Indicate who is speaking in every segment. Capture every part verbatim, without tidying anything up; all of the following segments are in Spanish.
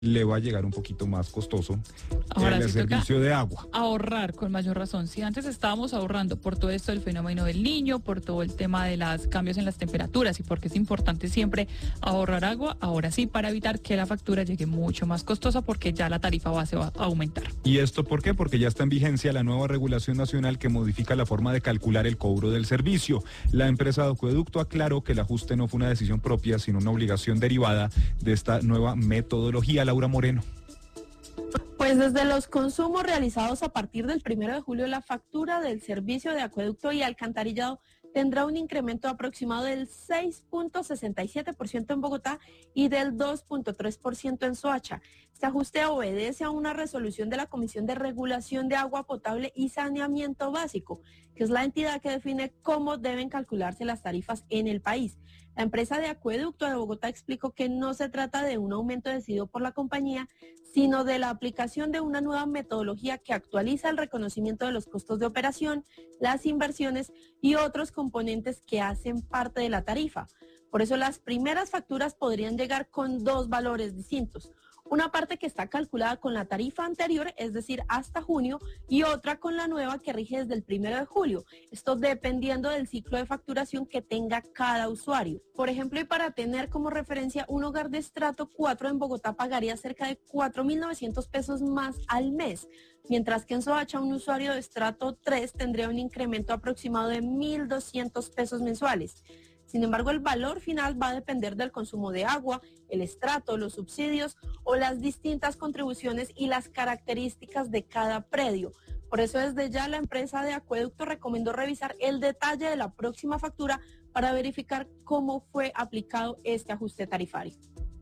Speaker 1: le va a llegar un poquito más costoso
Speaker 2: Ahora
Speaker 1: el
Speaker 2: sí
Speaker 1: servicio
Speaker 2: toca
Speaker 1: de agua.
Speaker 2: Ahorrar con mayor razón. Si antes estábamos ahorrando por todo esto del fenómeno del Niño, por todo el tema de los cambios en las temperaturas y porque es importante siempre ahorrar agua, ahora sí, para evitar que la factura llegue mucho más costosa porque ya la tarifa base va a aumentar.
Speaker 1: ¿Y esto por qué? Porque ya está en vigencia la nueva regulación nacional que modifica la forma de calcular el cobro del servicio. La empresa de Acueducto aclaró que el ajuste no fue una decisión propia, sino una obligación derivada de esta nueva metodología. Laura Moreno.
Speaker 3: Pues desde los consumos realizados a partir del primero de julio, la factura del servicio de acueducto y alcantarillado tendrá un incremento aproximado del seis punto sesenta y siete por ciento en Bogotá y del dos punto tres por ciento en Soacha. Este ajuste obedece a una resolución de la Comisión de Regulación de Agua Potable y Saneamiento Básico, que es la entidad que define cómo deben calcularse las tarifas en el país. La empresa de acueducto de Bogotá explicó que no se trata de un aumento decidido por la compañía, sino de la aplicación de una nueva metodología que actualiza el reconocimiento de los costos de operación, las inversiones y otros componentes que hacen parte de la tarifa. Por eso las primeras facturas podrían llegar con dos valores distintos. Una parte que está calculada con la tarifa anterior, es decir, hasta junio, y otra con la nueva que rige desde el primero de julio. Esto dependiendo del ciclo de facturación que tenga cada usuario. Por ejemplo, y para tener como referencia, un hogar de estrato cuatro en Bogotá pagaría cerca de cuatro mil novecientos pesos más al mes, mientras que en Soacha un usuario de estrato tres tendría un incremento aproximado de mil doscientos pesos mensuales. Sin embargo, el valor final va a depender del consumo de agua, el estrato, los subsidios o las distintas contribuciones y las características de cada predio. Por eso, desde ya la empresa de acueducto recomendó revisar el detalle de la próxima factura para verificar cómo fue aplicado este ajuste tarifario.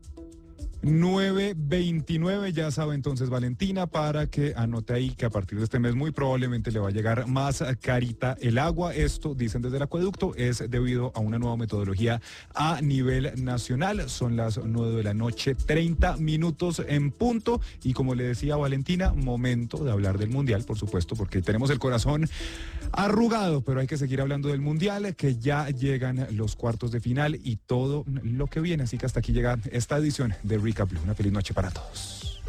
Speaker 1: nueve veintinueve, ya sabe entonces Valentina, para que anote ahí que a partir de este mes muy probablemente le va a llegar más carita el agua. Esto, dicen desde el acueducto, es debido a una nueva metodología a nivel nacional. Son las nueve de la noche, treinta minutos en punto. Y como le decía Valentina, momento de hablar del Mundial, por supuesto, porque tenemos el corazón arrugado, pero hay que seguir hablando del Mundial, que ya llegan los cuartos de final y todo lo que viene. Así que hasta aquí llega esta edición de Recap Blue. Una feliz noche para todos.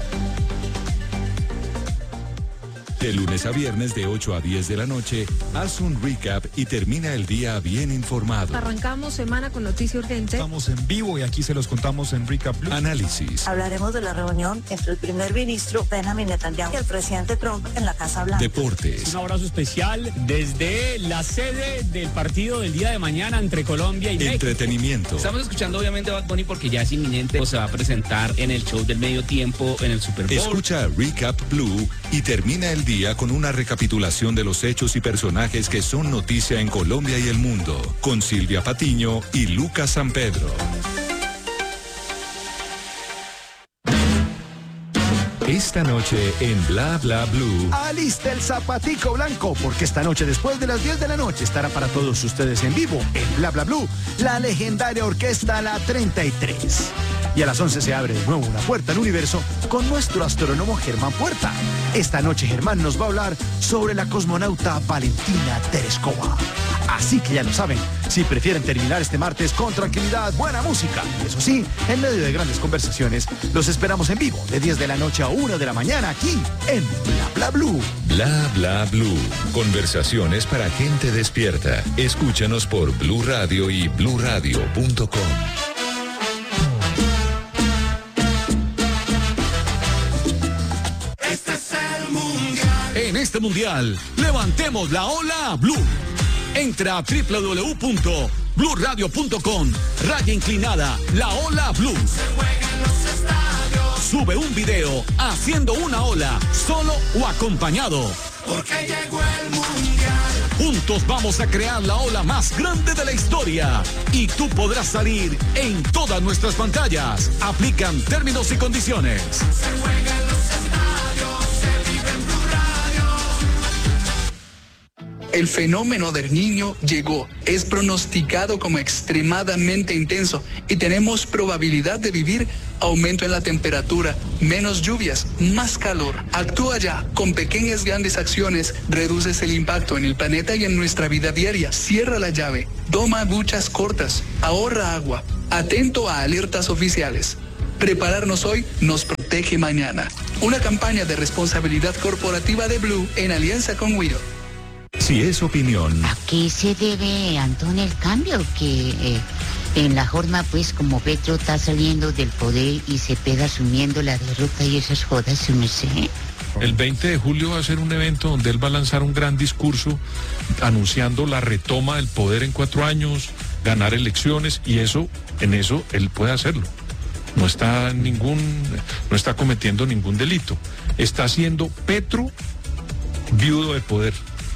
Speaker 4: De lunes a viernes de ocho a diez de la noche, haz un recap y termina el día bien informado.
Speaker 5: Arrancamos semana con noticia urgente.
Speaker 1: Estamos en vivo y aquí se los contamos en Recap Blue.
Speaker 4: Análisis.
Speaker 6: Hablaremos de la reunión entre el primer ministro Benjamin Netanyahu y el presidente Trump en la Casa Blanca.
Speaker 4: Deportes.
Speaker 7: Un abrazo especial desde la sede del partido del día de mañana entre Colombia y México.
Speaker 4: Entretenimiento.
Speaker 8: Estamos escuchando obviamente a Bad Bunny porque ya es inminente, se va a presentar en el show del medio tiempo en el Super Bowl.
Speaker 4: Escucha Recap Blue y termina el día con una recapitulación de los hechos y personajes que son noticia en Colombia y el mundo, con Silvia Patiño y Lucas San Pedro. Esta noche en Bla Bla Blue.
Speaker 9: Alista el zapatico blanco, porque esta noche después de las diez de la noche estará para todos ustedes en vivo en Bla Bla Blue, la legendaria orquesta La treinta y tres. Y a las once se abre de nuevo una puerta al universo con nuestro astrónomo Germán Puerta. Esta noche Germán nos va a hablar sobre la cosmonauta Valentina Tereskova. Así que ya lo saben, si prefieren terminar este martes con tranquilidad, buena música, y eso sí, en medio de grandes conversaciones, los esperamos en vivo de diez de la noche a una de la mañana aquí en Bla Bla Blue.
Speaker 4: Bla Bla Blue. Conversaciones para gente despierta. Escúchanos por Blue Radio y blue radio punto com.
Speaker 10: Este es el mundial.
Speaker 7: En este mundial, levantemos la ola Blue. Entra a doble u doble u doble u punto blue radio punto com, raya inclinada, la ola Blue.
Speaker 10: Se juega en los estadios.
Speaker 7: Sube un video haciendo una ola, solo o acompañado.
Speaker 10: Porque llegó el mundial.
Speaker 7: Juntos vamos a crear la ola más grande de la historia. Y tú podrás salir en todas nuestras pantallas. Aplican términos y condiciones.
Speaker 10: Se juega en los estadios, se vive en Blue Radio.
Speaker 11: El fenómeno del Niño llegó, es pronosticado como extremadamente intenso y tenemos probabilidad de vivir aumento en la temperatura, menos lluvias, más calor. Actúa ya, con pequeñas grandes acciones, reduces el impacto en el planeta y en nuestra vida diaria. Cierra la llave, toma duchas cortas, ahorra agua, atento a alertas oficiales. Prepararnos hoy nos protege mañana. Una campaña de responsabilidad corporativa de Blue en alianza con Wiro.
Speaker 4: Si es opinión.
Speaker 12: ¿A qué se debe, Antonio, el cambio? Que eh, en la forma, pues, como Petro está saliendo del poder y se pega asumiendo la derrota y esas jodas, no sé.
Speaker 13: El veinte de julio va a ser un evento donde él va a lanzar un gran discurso anunciando la retoma del poder en cuatro años, ganar elecciones, y eso, en eso, él puede hacerlo. No está ningún, no está cometiendo ningún delito. Está haciendo Petro viudo de poder.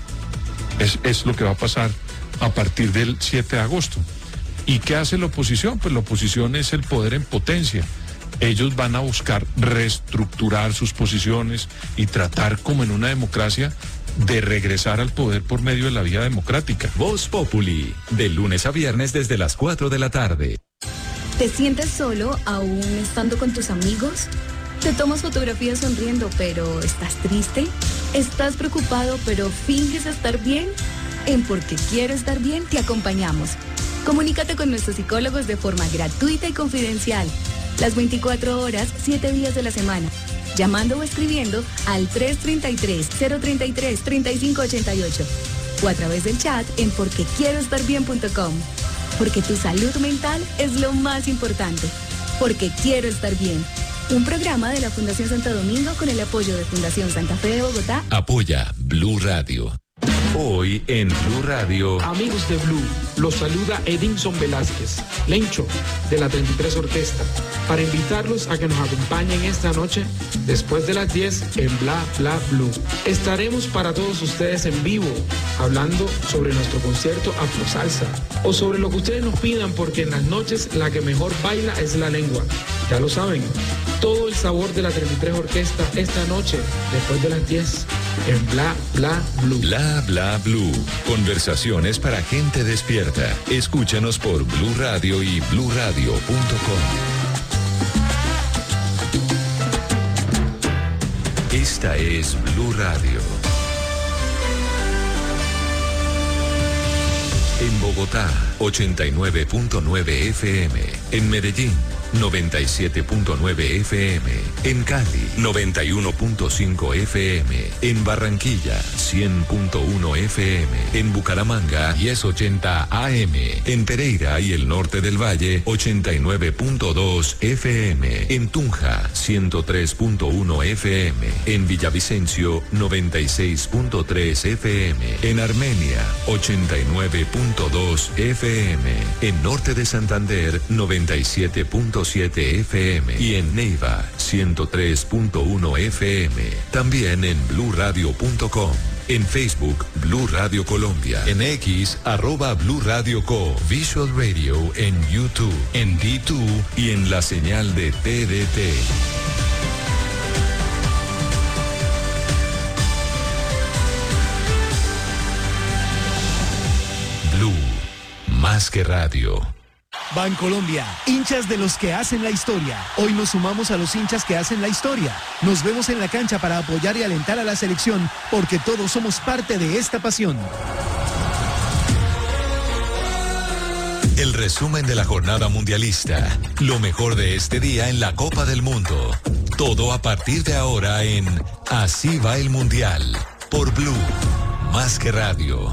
Speaker 13: Es, es lo que va a pasar a partir del siete de agosto. ¿Y qué hace la oposición? Pues la oposición es el poder en potencia. Ellos van a buscar reestructurar sus posiciones y tratar, como en una democracia, de regresar al poder por medio de la vía democrática.
Speaker 4: Voz Populi, de lunes a viernes desde las cuatro de la tarde.
Speaker 5: ¿Te sientes solo aún estando con tus amigos? ¿Te tomas fotografías sonriendo pero estás triste? ¿Estás preocupado pero finges estar bien? En Porque Quiero Estar Bien te acompañamos. Comunícate con nuestros psicólogos de forma gratuita y confidencial. Las veinticuatro horas, siete días de la semana. Llamando o escribiendo al tres tres tres, cero tres tres, tres cinco ocho ocho o a través del chat en porque quiero estar bien punto com. Porque tu salud mental es lo más importante. Porque Quiero Estar Bien. Un programa de la Fundación Santo Domingo con el apoyo de Fundación Santa Fe de Bogotá.
Speaker 4: Apoya Blue Radio. Hoy en Blue Radio.
Speaker 14: Amigos de Blue, los saluda Edinson Velázquez, Lencho, de la treinta y tres Orquesta, para invitarlos a que nos acompañen esta noche, después de las diez, en Bla Bla Blue. Estaremos para todos ustedes en vivo, hablando sobre nuestro concierto Afro Salsa, o sobre lo que ustedes nos pidan, porque en las noches la que mejor baila es la lengua. Ya lo saben, todo el sabor de la treinta y tres Orquesta esta noche, después de las diez, en Bla Bla Blue.
Speaker 4: Bla Bla Blue. Conversaciones para gente despierta. Escúchanos por Blue Radio y blue radio punto com. Esta es Blue Radio. En Bogotá, ochenta y nueve punto nueve F M. En Medellín, noventa y siete punto nueve F M. En Cali, noventa y uno punto cinco F M. En Barranquilla, cien punto uno F M. En Bucaramanga, diez ochenta A M. En Pereira y el norte del Valle, ochenta y nueve punto dos F M. En Tunja, ciento tres punto uno F M. En Villavicencio, noventa y seis punto tres F M. En Armenia, ochenta y nueve punto dos F M. En Norte de Santander, noventa y siete punto siete F M. Y en Neiva, ciento tres punto uno F M. También en blue radio punto com. En Facebook, Blue Radio Colombia. En X, arroba Blue Radio Co. Visual Radio en YouTube, en D dos y en la señal de T D T. Blue, más que radio.
Speaker 9: Bancolombia, hinchas de los que hacen la historia. Hoy nos sumamos a los hinchas que hacen la historia. Nos vemos en la cancha para apoyar y alentar a la selección, porque todos somos parte de esta pasión.
Speaker 4: El resumen de la jornada mundialista. Lo mejor de este día en la Copa del Mundo. Todo a partir de ahora en Así va el Mundial. Por Blue, más que radio.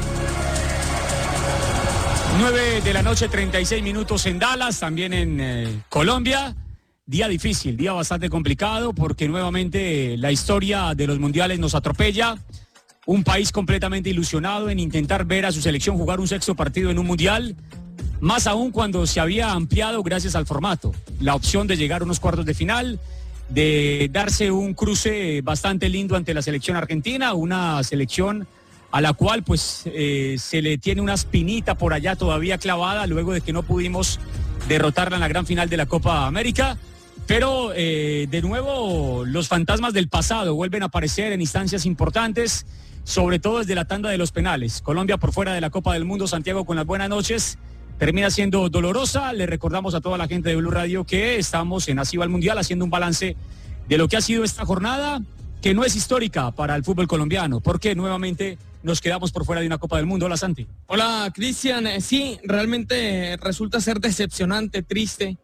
Speaker 15: nueve de la noche, treinta y seis minutos en Dallas, también en eh, Colombia. Día difícil, día bastante complicado, porque nuevamente la historia de los mundiales nos atropella. Un país completamente ilusionado en intentar ver a su selección jugar un sexto partido en un mundial, más aún cuando se había ampliado gracias al formato. La opción de llegar a unos cuartos de final, de darse un cruce bastante lindo ante la selección argentina, una selección a la cual pues eh, se le tiene una espinita por allá todavía clavada luego de que no pudimos derrotarla en la gran final de la Copa América. Pero eh, de nuevo los fantasmas del pasado vuelven a aparecer en instancias importantes, sobre todo desde la tanda de los penales. Colombia por fuera de la Copa del Mundo, Santiago, con las buenas noches, termina siendo dolorosa. Le recordamos a toda la gente de Blue Radio que estamos en Así va el Mundial, haciendo un balance de lo que ha sido esta jornada, que no es histórica para el fútbol colombiano, porque nuevamente nos quedamos por fuera de una Copa del Mundo. Hola, Santi.
Speaker 16: Hola, Cristian. Sí, realmente resulta ser decepcionante, triste,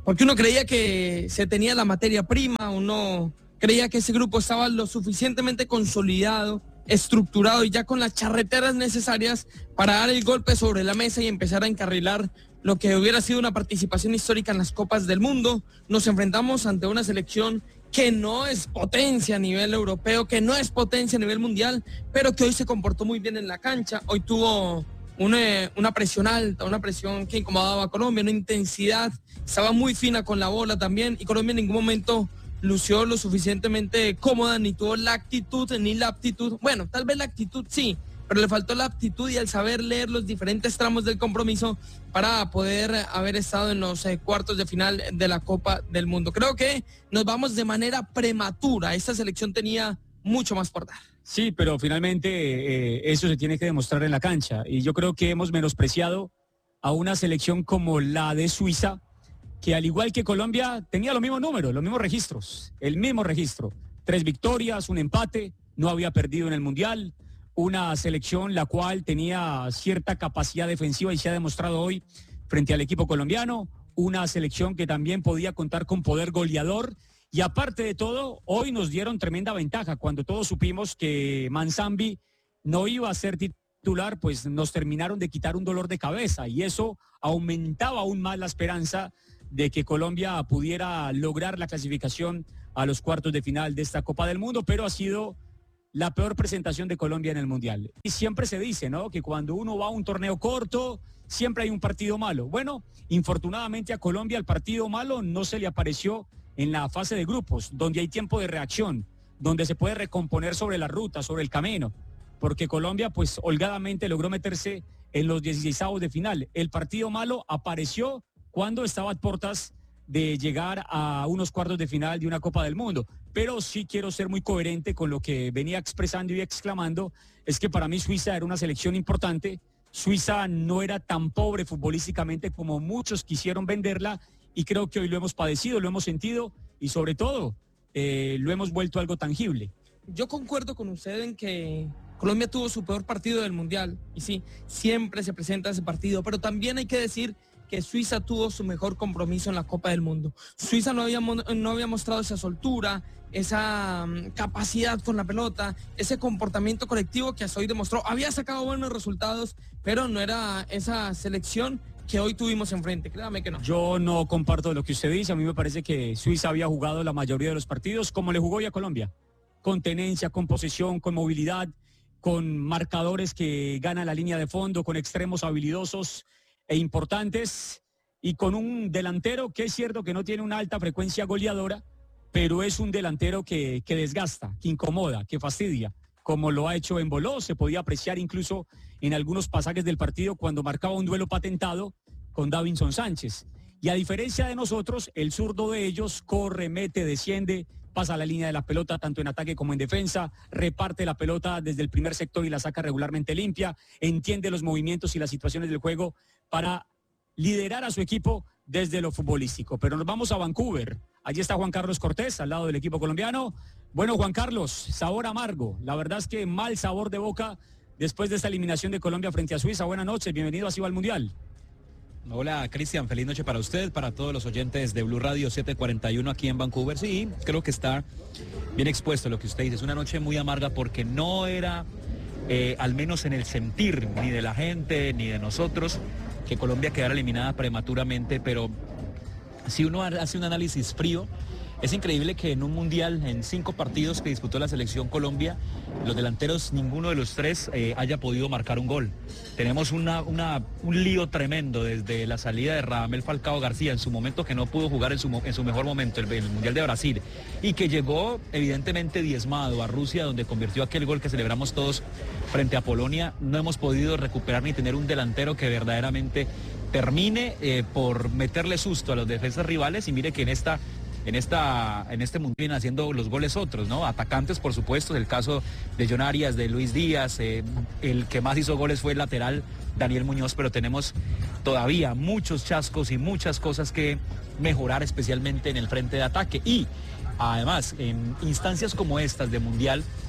Speaker 16: porque uno creía que se tenía la materia prima, uno creía que ese grupo estaba lo suficientemente consolidado, estructurado y ya con las charreteras necesarias para dar el golpe sobre la mesa y empezar a encarrilar lo que hubiera sido una participación histórica en las Copas del Mundo. Nos enfrentamos ante una selección que no es potencia a nivel europeo, que no es potencia a nivel mundial, pero que hoy se comportó muy bien en la cancha. Hoy tuvo una, una presión alta, una presión que incomodaba a Colombia, una intensidad, estaba muy fina con la bola también, y Colombia en ningún momento lució lo suficientemente cómoda, ni tuvo la actitud, ni la aptitud. Bueno, tal vez la actitud sí, pero le faltó la aptitud y el saber leer los diferentes tramos del compromiso para poder haber estado en los eh, cuartos de final de la Copa del Mundo. Creo que nos vamos de manera prematura. Esta selección tenía mucho más por dar.
Speaker 15: Sí, pero finalmente eh, eso se tiene que demostrar en la cancha. Y yo creo que hemos menospreciado a una selección como la de Suiza, que al igual que Colombia tenía los mismos números, los mismos registros, el mismo registro. Tres victorias, un empate, no había perdido en el Mundial. Una selección la cual tenía cierta capacidad defensiva y se ha demostrado hoy frente al equipo colombiano. Una selección que también podía contar con poder goleador. Y aparte de todo, hoy nos dieron tremenda ventaja. Cuando todos supimos que Manzambi no iba a ser titular, pues nos terminaron de quitar un dolor de cabeza. Y eso aumentaba aún más la esperanza de que Colombia pudiera lograr la clasificación a los cuartos de final de esta Copa del Mundo, pero ha sido la peor presentación de Colombia en el Mundial. Y siempre se dice, ¿no?, que cuando uno va a un torneo corto, siempre hay un partido malo. Bueno, infortunadamente a Colombia el partido malo no se le apareció en la fase de grupos, donde hay tiempo de reacción, donde se puede recomponer sobre la ruta, sobre el camino, porque Colombia pues holgadamente logró meterse en los dieciseisavos de final. El partido malo apareció cuando estaba a puertas de llegar a unos cuartos de final de una Copa del Mundo. Pero sí quiero ser muy coherente con lo que venía expresando y exclamando, es que para mí Suiza era una selección importante. Suiza no era tan pobre futbolísticamente como muchos quisieron venderla, y creo que hoy lo hemos padecido, lo hemos sentido y sobre todo eh, lo hemos vuelto algo tangible.
Speaker 16: Yo concuerdo con usted en que Colombia tuvo su peor partido del Mundial, y sí, siempre se presenta ese partido, pero también hay que decir que Suiza tuvo su mejor compromiso en la Copa del Mundo. Suiza no había, no había mostrado esa soltura, esa um, capacidad con la pelota, ese comportamiento colectivo que hasta hoy demostró. Había sacado buenos resultados, pero no era esa selección que hoy tuvimos enfrente, créame que no.
Speaker 15: Yo no comparto lo que usted dice. A mí me parece que Suiza había jugado la mayoría de los partidos como le jugó ya a Colombia, con tenencia, con posesión, con movilidad, con marcadores que ganan la línea de fondo, con extremos habilidosos e importantes, y con un delantero que es cierto que no tiene una alta frecuencia goleadora, pero es un delantero que, que desgasta, que incomoda, que fastidia, como lo ha hecho en Boló. Se podía apreciar incluso en algunos pasajes del partido cuando marcaba un duelo patentado con Davinson Sánchez. Y a diferencia de nosotros, el zurdo de ellos corre, mete, desciende, pasa la línea de la pelota tanto en ataque como en defensa, reparte la pelota desde el primer sector y la saca regularmente limpia, entiende los movimientos y las situaciones del juego para liderar a su equipo desde lo futbolístico. Pero nos vamos a Vancouver. Allí está Juan Carlos Cortés, al lado del equipo colombiano. Bueno, Juan Carlos, sabor amargo. La verdad es que mal sabor de boca después de esta eliminación de Colombia frente a Suiza. Buenas noches, bienvenido así al Mundial.
Speaker 17: Hola, Cristian, feliz noche para usted, para todos los oyentes de Blue Radio siete cuarenta y uno aquí en Vancouver. Sí, creo que está bien expuesto lo que usted dice. Es una noche muy amarga porque no era, eh, al menos en el sentir, ni de la gente, ni de nosotros, que Colombia quedara eliminada prematuramente, pero si uno hace un análisis frío, es increíble que en un mundial, en cinco partidos que disputó la selección Colombia, los delanteros, ninguno de los tres eh, haya podido marcar un gol. Tenemos una, una, un lío tremendo desde la salida de Radamel Falcao García, en su momento que no pudo jugar en su, en su mejor momento, el, el Mundial de Brasil, y que llegó evidentemente diezmado a Rusia, donde convirtió aquel gol que celebramos todos frente a Polonia. No hemos podido recuperar ni tener un delantero que verdaderamente termine eh, por meterle susto a los defensas rivales, y mire que en esta... En, esta, en este mundial vienen haciendo los goles otros, ¿no? Atacantes, por supuesto, el caso de John Arias, de Luis Díaz, eh, el que más hizo goles fue el lateral Daniel Muñoz, pero tenemos todavía muchos chascos y muchas cosas que mejorar, especialmente en el frente de ataque. Y además, en instancias como estas de mundial,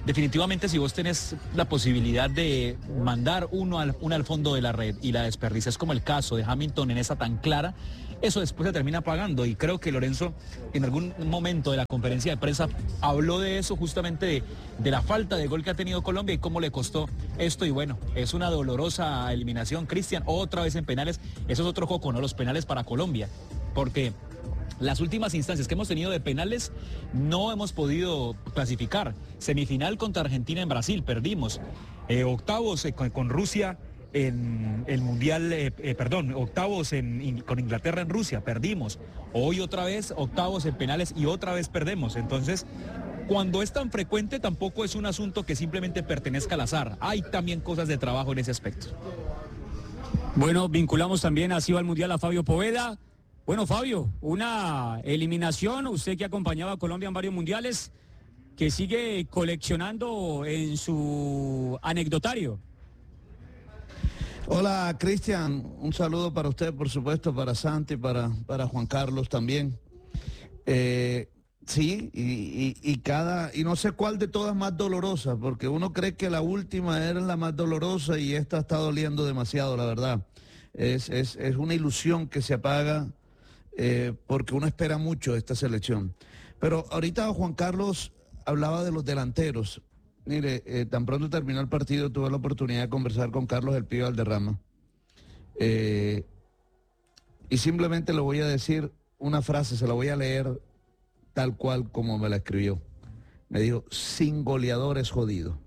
Speaker 17: definitivamente si vos tenés la posibilidad de mandar uno al, una al fondo de la red y la desperdicias, como el caso de Hamilton en esa tan clara, eso después se termina pagando. Y creo que Lorenzo en algún momento de la conferencia de prensa habló de eso, justamente de, de la falta de gol que ha tenido Colombia y cómo le costó esto. Y bueno, es una dolorosa eliminación, Cristian, otra vez en penales. Eso es otro coco, ¿no? Los penales para Colombia, porque las últimas instancias que hemos tenido de penales no hemos podido clasificar. Semifinal contra Argentina en Brasil, perdimos. Eh, octavos eh, con, con Rusia en el Mundial, eh, eh, perdón, octavos en, in, con Inglaterra en Rusia, perdimos. Hoy otra vez octavos en penales y otra vez perdemos. Entonces, cuando es tan frecuente tampoco es un asunto que simplemente pertenezca al azar. Hay también cosas de trabajo en ese aspecto.
Speaker 15: Bueno, vinculamos también así al Mundial a Fabio Poveda. Bueno, Fabio, una eliminación, usted que acompañaba a Colombia en varios mundiales, que sigue coleccionando en su anecdotario.
Speaker 18: Hola, Cristian, un saludo para usted, por supuesto, para Santi, para, para Juan Carlos también. Eh, sí, y, y, y cada, y no sé cuál de todas más dolorosa, porque uno cree que la última era la más dolorosa y esta está doliendo demasiado, la verdad. Es, es, es una ilusión que se apaga eh, porque uno espera mucho de esta selección. Pero ahorita Juan Carlos hablaba de los delanteros. Mire, eh, tan pronto terminó el partido, tuve la oportunidad de conversar con Carlos El Pío Valderrama. Eh, y simplemente le voy a decir una frase, se la voy a leer tal cual como me la escribió. Me dijo, sin goleador es jodido.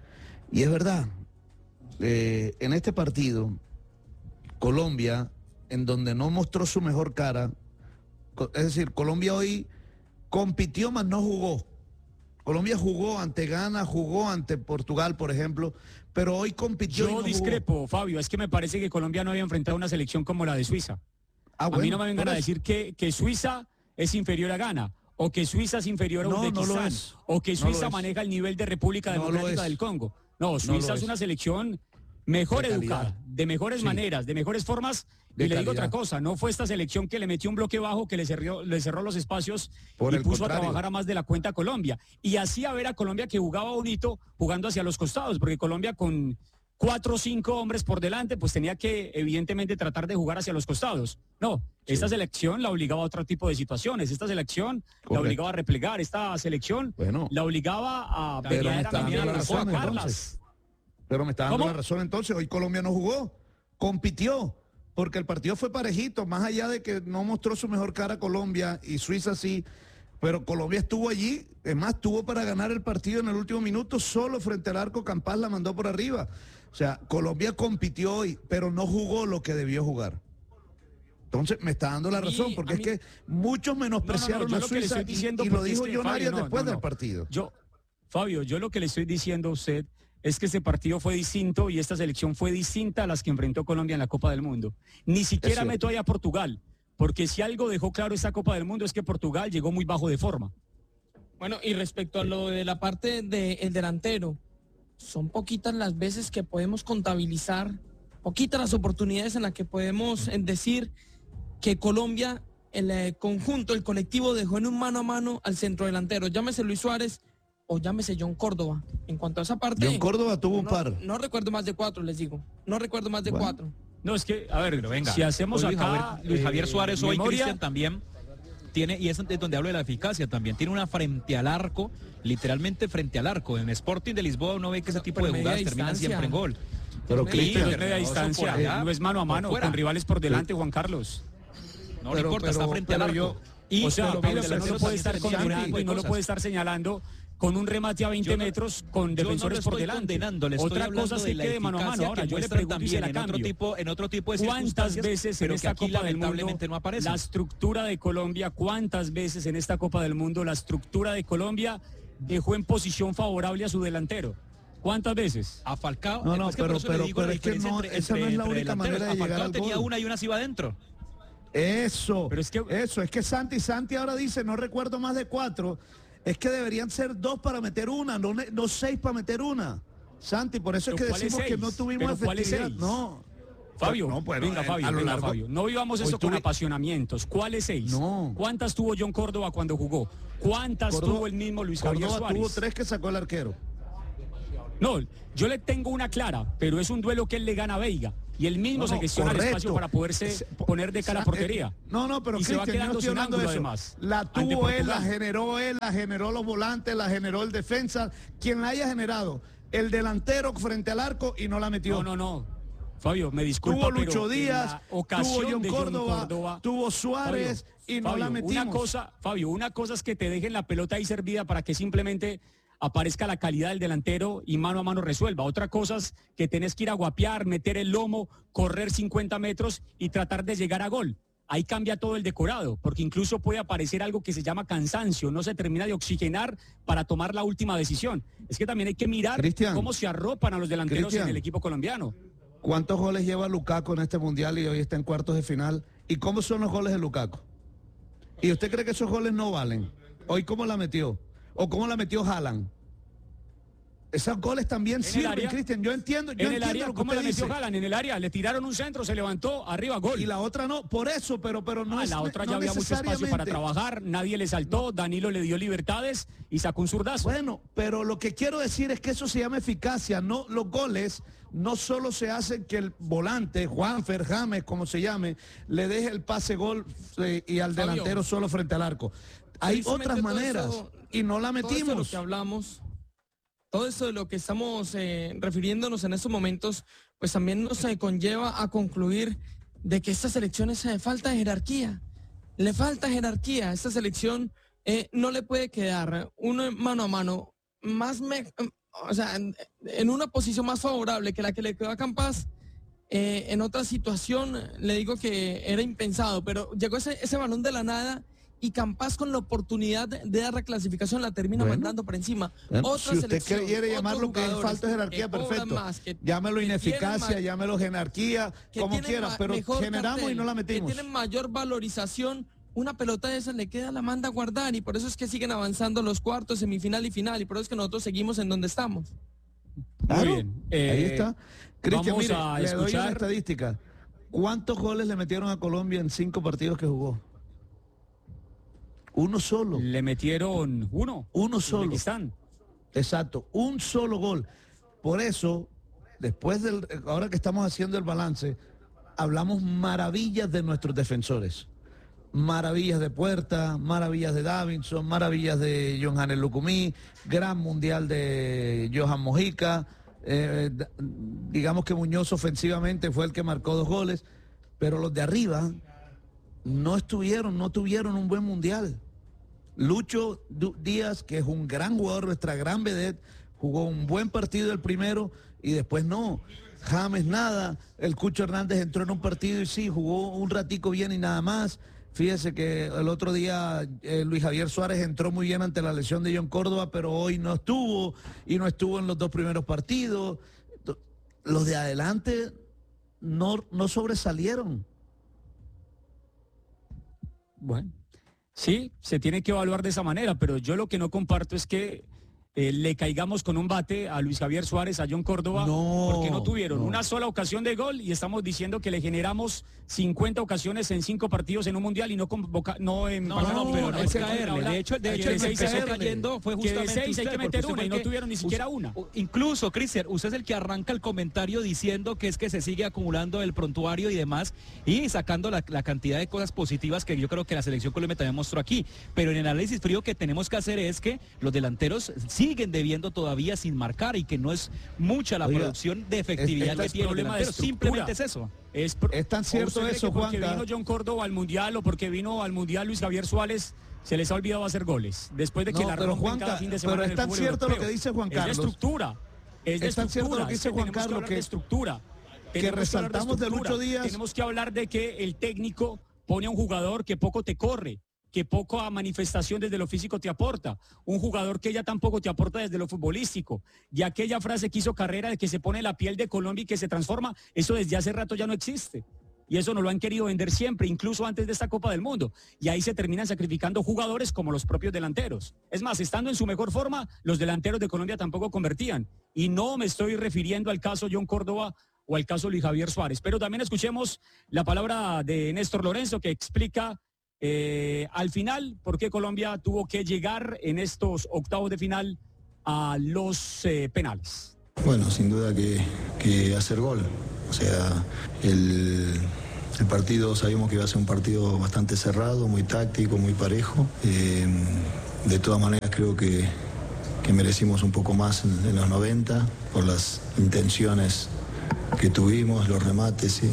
Speaker 18: Y es verdad, eh, en este partido, Colombia, en donde no mostró su mejor cara, es decir, Colombia hoy compitió, mas no jugó. Colombia jugó ante Ghana, jugó ante Portugal, por ejemplo, pero hoy compitió.
Speaker 15: Yo
Speaker 18: y no
Speaker 15: discrepo,
Speaker 18: jugó.
Speaker 15: Fabio, es que me parece que Colombia no había enfrentado una selección como la de Suiza.
Speaker 18: Ah,
Speaker 15: a
Speaker 18: bueno,
Speaker 15: mí no me vengan
Speaker 18: por
Speaker 15: a
Speaker 18: eso.
Speaker 15: decir que, que Suiza es inferior a Ghana, o que Suiza es inferior a
Speaker 18: No, no lo
Speaker 15: Uzbekistán,
Speaker 18: es.
Speaker 15: o que
Speaker 18: No
Speaker 15: Suiza
Speaker 18: lo es.
Speaker 15: maneja el nivel de República
Speaker 18: No lo
Speaker 15: Democrática
Speaker 18: es.
Speaker 15: del Congo. No,
Speaker 18: No
Speaker 15: Suiza
Speaker 18: lo
Speaker 15: es
Speaker 18: es.
Speaker 15: una selección mejor
Speaker 18: De calidad.
Speaker 15: educada, de mejores
Speaker 18: Sí.
Speaker 15: maneras, de mejores formas.
Speaker 18: De
Speaker 15: y le digo
Speaker 18: calidad.
Speaker 15: otra cosa, no fue esta selección que le metió un bloque bajo, que le cerró, le cerró los espacios
Speaker 18: Por
Speaker 15: y
Speaker 18: el
Speaker 15: puso
Speaker 18: contrario.
Speaker 15: a trabajar a más de la cuenta a Colombia. Y hacía ver a Colombia que jugaba bonito jugando hacia los costados, porque Colombia con cuatro o cinco hombres por delante, pues tenía que evidentemente tratar de jugar hacia los costados. No, esta selección la obligaba a otro tipo de situaciones, esta selección la
Speaker 18: Correcto.
Speaker 15: obligaba a replegar, esta selección
Speaker 18: Bueno,
Speaker 15: la obligaba a
Speaker 18: pero me está dando
Speaker 15: verdaderamente
Speaker 18: la
Speaker 15: a
Speaker 18: razón,
Speaker 15: sacarlas.
Speaker 18: entonces. Pero me está dando
Speaker 15: ¿Cómo?
Speaker 18: la razón entonces, hoy Colombia no jugó, compitió, porque el partido fue parejito, más allá de que no mostró su mejor cara Colombia y Suiza sí, pero Colombia estuvo allí, es más, tuvo para ganar el partido en el último minuto, solo frente al arco Campas la mandó por arriba. O sea, Colombia compitió hoy, pero no jugó lo que debió jugar. Entonces me está dando la
Speaker 15: A mí-
Speaker 18: razón, porque
Speaker 15: a
Speaker 18: es
Speaker 15: mí-
Speaker 18: que muchos menospreciaron
Speaker 15: yo
Speaker 18: a
Speaker 15: lo que le
Speaker 18: Suiza
Speaker 15: estoy
Speaker 18: y-
Speaker 15: diciendo,
Speaker 18: y, lo
Speaker 15: porque es
Speaker 18: dijo
Speaker 15: que,
Speaker 18: John
Speaker 15: Fabio,
Speaker 18: Arias
Speaker 15: no,
Speaker 18: después
Speaker 15: no,
Speaker 18: del
Speaker 15: no.
Speaker 18: partido.
Speaker 15: Yo, Fabio, yo lo que le estoy diciendo a usted es que este partido fue distinto y esta selección fue distinta a las que enfrentó Colombia en la Copa del Mundo. Ni siquiera
Speaker 18: cierto.
Speaker 15: meto ahí a Portugal, porque si algo dejó claro esta Copa del Mundo es que Portugal llegó muy bajo de forma.
Speaker 16: Bueno, y respecto a lo de la parte del delantero, son poquitas las veces que podemos contabilizar, poquitas las oportunidades en las que podemos eh, decir que Colombia, el eh, conjunto, el colectivo dejó en un mano a mano al centrodelantero, llámese Luis Suárez o llámese John Córdoba. En cuanto a esa parte...
Speaker 18: John Córdoba tuvo un
Speaker 16: no,
Speaker 18: par.
Speaker 16: No recuerdo más de cuatro, les digo. No recuerdo más de
Speaker 18: Bueno.
Speaker 16: cuatro.
Speaker 15: No, es que, a ver,
Speaker 17: Pero venga,
Speaker 15: si hacemos
Speaker 17: hoy Luis
Speaker 15: acá...
Speaker 17: Javier, Luis Javier
Speaker 15: eh,
Speaker 17: Suárez hoy,
Speaker 15: memoria,
Speaker 17: Cristian, también tiene, y es donde hablo de la eficacia también, tiene una frente al arco, literalmente frente al arco. En Sporting de Lisboa uno ve que ese tipo
Speaker 16: Pero
Speaker 17: de
Speaker 16: media
Speaker 17: jugadas terminan
Speaker 16: distancia.
Speaker 17: siempre en gol.
Speaker 18: Pero
Speaker 15: Sí,
Speaker 18: Cristian,
Speaker 15: no es media
Speaker 17: Hermoso
Speaker 15: distancia,
Speaker 17: por allá,
Speaker 15: no es mano a
Speaker 17: por
Speaker 15: mano,
Speaker 17: fuera.
Speaker 15: con rivales por delante, Juan Carlos.
Speaker 17: No,
Speaker 18: Pero-
Speaker 17: no importa,
Speaker 18: pero-
Speaker 17: está frente al
Speaker 18: pero
Speaker 17: arco.
Speaker 18: yo-
Speaker 17: y
Speaker 15: o sea,
Speaker 17: pero
Speaker 15: Pablo,
Speaker 17: mire,
Speaker 15: pero no
Speaker 17: pero
Speaker 15: lo puede estar
Speaker 17: también tiene ese tipo
Speaker 15: condenando
Speaker 17: de
Speaker 15: y no lo
Speaker 17: cosas.
Speaker 15: puede estar señalando con un remate a veinte
Speaker 17: Yo no-
Speaker 15: metros con
Speaker 17: Yo
Speaker 15: defensores
Speaker 17: no lo
Speaker 15: por
Speaker 17: estoy
Speaker 15: delante.
Speaker 17: condenando, le estoy
Speaker 15: Otra
Speaker 17: hablando
Speaker 15: cosa
Speaker 17: de
Speaker 15: sí
Speaker 17: la
Speaker 15: que de mano a mano.
Speaker 17: eficacia
Speaker 15: Ahora,
Speaker 17: que
Speaker 15: yo le
Speaker 17: muestran
Speaker 15: pregunto y se
Speaker 17: también
Speaker 15: la
Speaker 17: en otro
Speaker 15: cambio.
Speaker 17: tipo, en otro tipo de
Speaker 15: ¿Cuántas
Speaker 17: circunstancias,
Speaker 15: veces en
Speaker 17: pero que
Speaker 15: esta
Speaker 17: aquí
Speaker 15: Copa del
Speaker 17: lamentablemente
Speaker 15: Mundo
Speaker 17: no aparece.
Speaker 15: la estructura de Colombia, cuántas veces en esta Copa del Mundo la estructura de Colombia dejó en posición favorable a su delantero? ¿Cuántas veces?
Speaker 17: A Falcao,
Speaker 18: No, no,
Speaker 17: es que por
Speaker 18: pero-
Speaker 17: eso le
Speaker 18: pero-
Speaker 17: digo la
Speaker 18: pero es que
Speaker 17: diferencia
Speaker 18: no,
Speaker 17: entre-
Speaker 18: esa no es la
Speaker 17: entre
Speaker 18: única
Speaker 17: delanteros.
Speaker 18: manera de
Speaker 17: A
Speaker 18: llegar
Speaker 17: Falcao
Speaker 18: al
Speaker 17: tenía
Speaker 18: gol.
Speaker 17: una y una se iba adentro.
Speaker 18: Eso,
Speaker 15: Pero es que-
Speaker 18: eso, es que Santi, Santi ahora dice, no recuerdo más de cuatro, es que deberían ser dos para meter una, no, ne- no seis para meter una. Santi, por eso es
Speaker 15: ¿Pero
Speaker 18: que
Speaker 15: cuál es
Speaker 18: decimos que
Speaker 15: seis?
Speaker 18: no tuvimos
Speaker 15: ¿Pero cuál es
Speaker 18: efectividad.
Speaker 15: seis?
Speaker 18: No.
Speaker 15: Fabio,
Speaker 18: No, bueno,
Speaker 15: venga
Speaker 18: eh,
Speaker 15: Fabio,
Speaker 18: a lo
Speaker 15: venga
Speaker 18: largo-
Speaker 15: Fabio. No vivamos
Speaker 18: Hoy
Speaker 15: esto con
Speaker 18: tuve-
Speaker 15: apasionamientos. ¿Cuáles seis?
Speaker 18: No.
Speaker 15: ¿Cuántas tuvo John Córdoba cuando jugó? ¿Cuántas
Speaker 18: Córdoba-
Speaker 15: tuvo el mismo Luis Javier
Speaker 18: Córdoba
Speaker 15: Suárez?
Speaker 18: tuvo tres que sacó el arquero.
Speaker 15: No, yo le tengo una clara, pero es un duelo que él le gana a Veiga. Y él mismo
Speaker 18: No,
Speaker 15: se
Speaker 18: no,
Speaker 15: gestiona el
Speaker 18: correcto.
Speaker 15: espacio para poderse poner de cara a portería.
Speaker 18: No, no, pero
Speaker 15: y se va
Speaker 18: Cristian, yo no
Speaker 15: quedando
Speaker 18: estoy
Speaker 15: sin
Speaker 18: hablando de
Speaker 15: ángulo,
Speaker 18: eso.
Speaker 15: además.
Speaker 18: La
Speaker 15: ante
Speaker 18: tuvo él, la
Speaker 15: Portugal.
Speaker 18: generó él, la generó los volantes, la generó el defensa. Quien la haya generado, el delantero frente al arco y no la metió.
Speaker 15: No, no, no. Fabio, me disculpa,
Speaker 18: Tuvo
Speaker 15: pero
Speaker 18: Lucho
Speaker 15: en
Speaker 18: Díaz,
Speaker 15: la ocasión
Speaker 18: tuvo John
Speaker 15: de John
Speaker 18: Córdoba,
Speaker 15: Córdoba,
Speaker 18: tuvo Suárez
Speaker 15: Fabio,
Speaker 18: y no
Speaker 15: Fabio,
Speaker 18: la metimos.
Speaker 15: Una cosa, Fabio, una cosa es que te dejen la pelota ahí servida para que simplemente aparezca la calidad del delantero y mano a mano resuelva. Otra cosa es que tenés que ir a guapear, meter el lomo, correr cincuenta metros y tratar de llegar a gol. Ahí cambia todo el decorado, porque incluso puede aparecer algo que se llama cansancio, no se termina de oxigenar para tomar la última decisión. Es que también hay que mirar
Speaker 18: Cristian,
Speaker 15: cómo se arropan a los delanteros
Speaker 18: Cristian.
Speaker 15: en el equipo colombiano.
Speaker 18: ¿Cuántos goles lleva Lukaku en este mundial y hoy está en cuartos de final? ¿Y cómo son los goles de Lukaku? ¿Y usted cree que esos goles no valen? ¿Hoy cómo la metió? ¿O cómo la metió Haaland? Esos goles también sirven, Cristian. Yo entiendo, yo
Speaker 15: en el
Speaker 18: entiendo
Speaker 15: área,
Speaker 18: lo que
Speaker 15: ¿cómo
Speaker 18: usted
Speaker 15: la metió
Speaker 18: dice.
Speaker 15: Haaland? En el área, le tiraron un centro, se levantó, arriba, gol.
Speaker 18: Y la otra no, por eso, pero, pero no
Speaker 15: Ah,
Speaker 18: es
Speaker 15: la otra
Speaker 18: no
Speaker 15: ya había mucho espacio para
Speaker 18: necesariamente.
Speaker 15: trabajar, nadie le saltó, Danilo le dio libertades y sacó un zurdazo.
Speaker 18: Bueno, pero lo que quiero decir es que eso se llama eficacia, no los goles no solo se hacen que el volante, Juanfer, James, como se llame, le deje el pase gol eh, y al
Speaker 16: Fabio,
Speaker 18: delantero solo frente al arco. Hay
Speaker 16: precisamente
Speaker 18: otras
Speaker 16: todo
Speaker 18: maneras
Speaker 16: eso-
Speaker 18: y no la
Speaker 16: todo eso de lo
Speaker 18: metimos.
Speaker 16: que hablamos, todo eso de lo que estamos eh, refiriéndonos en estos momentos, pues también nos eh, conlleva a concluir de que esta selección es eh, falta de jerarquía. Le falta jerarquía. Esta selección eh, no le puede quedar uno mano a mano más, me- o sea, en, en una posición más favorable que la que le quedó a Campas. Eh, en otra situación, le digo que era impensado, pero llegó ese, ese balón de la nada y Campas con la oportunidad de, de dar la clasificación la termina
Speaker 18: Bueno.
Speaker 16: mandando por encima.
Speaker 18: Bueno,
Speaker 16: Otra
Speaker 18: si usted
Speaker 16: selección,
Speaker 18: quiere
Speaker 16: otros
Speaker 18: llamarlo que es
Speaker 16: jugadores
Speaker 18: falta de jerarquía,
Speaker 16: que cobran
Speaker 18: perfecto.
Speaker 16: más, que-
Speaker 18: Llámelo
Speaker 16: que tienen
Speaker 18: ineficacia,
Speaker 16: ma-
Speaker 18: llámelo jerarquía,
Speaker 16: que
Speaker 18: como
Speaker 16: tienen
Speaker 18: quiera,
Speaker 16: ma-
Speaker 18: pero
Speaker 16: mejor
Speaker 18: generamos
Speaker 16: cartel,
Speaker 18: y no la
Speaker 16: que
Speaker 18: metimos.
Speaker 16: tienen mayor valorización. Una pelota de esa le queda, la manda a guardar y por eso es que siguen avanzando los cuartos, semifinal y final y por eso es que nosotros seguimos en donde estamos.
Speaker 18: Claro,
Speaker 15: Muy bien. Eh,
Speaker 18: ahí está. Cristian,
Speaker 15: vamos
Speaker 18: mire,
Speaker 15: a
Speaker 18: le doy una
Speaker 15: escuchar-
Speaker 18: estadística. ¿Cuántos goles le metieron a Colombia en cinco partidos que jugó? Uno solo.
Speaker 15: Le metieron uno.
Speaker 18: Uno solo.
Speaker 15: Uzbekistán.
Speaker 18: Exacto, un solo gol. Por eso, después del, ahora que estamos haciendo el balance, hablamos maravillas de nuestros defensores. Maravillas de Puerta, maravillas de Davinson, maravillas de John Hanel Lucumí, gran mundial de Johan Mojica. eh, d- digamos que Muñoz ofensivamente fue el que marcó dos goles, pero los de arriba no estuvieron, no tuvieron un buen mundial. Lucho Du- Díaz, que es un gran jugador, nuestra gran vedette, jugó un buen partido el primero y después no. James nada, el Cucho Hernández entró en un partido y sí, jugó un ratico bien y nada más. Fíjese que el otro día eh, Luis Javier Suárez entró muy bien ante la lesión de John Córdoba, pero hoy no estuvo y no estuvo en los dos primeros partidos. To- Los de adelante no, no sobresalieron.
Speaker 15: Bueno, sí, se tiene que evaluar de esa manera, pero yo lo que no comparto es que eh, le caigamos con un bate a Luis Javier Suárez, a John Córdoba,
Speaker 18: No,
Speaker 15: porque no tuvieron
Speaker 18: no.
Speaker 15: una sola ocasión de gol y estamos diciendo que le generamos cincuenta ocasiones en cinco partidos en un mundial y no convoca, no en
Speaker 17: No, no, no, pero no es
Speaker 15: que
Speaker 17: caerle.
Speaker 15: ahora-
Speaker 17: De hecho, de
Speaker 15: que
Speaker 17: hecho, el que
Speaker 15: seis
Speaker 17: empezó
Speaker 15: hay que-
Speaker 17: cayendo fue
Speaker 15: que
Speaker 17: justamente
Speaker 15: de seis hay
Speaker 17: usted,
Speaker 15: que
Speaker 17: porque
Speaker 15: meter
Speaker 17: usted
Speaker 15: una
Speaker 17: fue
Speaker 15: y no
Speaker 17: el que-
Speaker 15: tuvieron ni siquiera una.
Speaker 17: Incluso, Cristian, usted es el que arranca el comentario diciendo que es que se sigue acumulando el prontuario y demás y sacando la, la cantidad de cosas positivas que yo creo que la selección Colombia también mostró aquí. Pero en el análisis frío que tenemos que hacer es que los delanteros siguen debiendo todavía sin marcar y que no es mucha la
Speaker 18: Oiga,
Speaker 17: producción de efectividad
Speaker 18: es-
Speaker 17: que
Speaker 18: es
Speaker 17: tiene el
Speaker 15: problema de
Speaker 17: delantero.
Speaker 15: estructura.
Speaker 17: Simplemente es eso.
Speaker 15: Es, pro-
Speaker 18: Es tan
Speaker 15: ¿o
Speaker 18: cierto
Speaker 15: usted cree
Speaker 18: eso,
Speaker 15: que porque
Speaker 18: Juanca?
Speaker 15: vino John Córdoba al Mundial o porque vino al Mundial Luis Javier Suárez se les ha olvidado hacer goles después de que
Speaker 18: No,
Speaker 15: la
Speaker 18: pero
Speaker 15: rompen
Speaker 18: Juanca,
Speaker 15: cada fin de semana
Speaker 18: pero
Speaker 15: en
Speaker 18: es
Speaker 15: el
Speaker 18: tan
Speaker 15: fútbol
Speaker 18: cierto lo
Speaker 15: europeo.
Speaker 18: que dice Juan
Speaker 15: Es
Speaker 18: Carlos.
Speaker 15: de estructura. Es de
Speaker 18: Es tan cierto lo
Speaker 15: estructura,
Speaker 18: que
Speaker 15: es
Speaker 18: dice Juan
Speaker 15: tenemos
Speaker 18: Carlos,
Speaker 15: hablar
Speaker 18: que-
Speaker 15: de estructura.
Speaker 18: que
Speaker 15: Tenemos hablar
Speaker 18: resaltamos de
Speaker 15: estructura.
Speaker 18: Lucho Díaz.
Speaker 15: Tenemos que hablar de que el técnico pone a un jugador que poco te corre, que poco a manifestación desde lo físico te aporta, un jugador que ya tampoco te aporta desde lo futbolístico. Y aquella frase que hizo Carrera de que se pone la piel de Colombia y que se transforma, eso desde hace rato ya no existe. Y eso nos lo han querido vender siempre, incluso antes de esta Copa del Mundo. Y ahí se terminan sacrificando jugadores como los propios delanteros. Es más, estando en su mejor forma, los delanteros de Colombia tampoco convertían. Y no me estoy refiriendo al caso John Córdoba o al caso Luis Javier Suárez. Pero también escuchemos la palabra de Néstor Lorenzo que explica eh, al final por qué Colombia tuvo que llegar en estos octavos de final a los eh, penales.
Speaker 19: Bueno, sin duda que, que hacer gol. O sea, el, el partido, sabíamos que iba a ser un partido bastante cerrado, muy táctico, muy parejo. Eh, de todas maneras creo que, que merecimos un poco más en, en los noventa por las intenciones que tuvimos, los remates, ¿sí?